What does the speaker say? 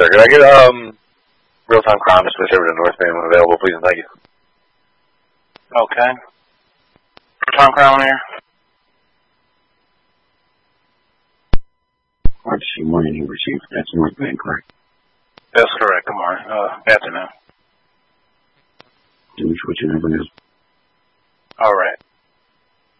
sir. Could I get real-time crime display server to North Bay when available, please, and thank you. Okay. Real-time crime here. RTC 1 and he received. That's North Bay, correct? That's correct. Good morning. Afternoon. Do we switch your number now? All right.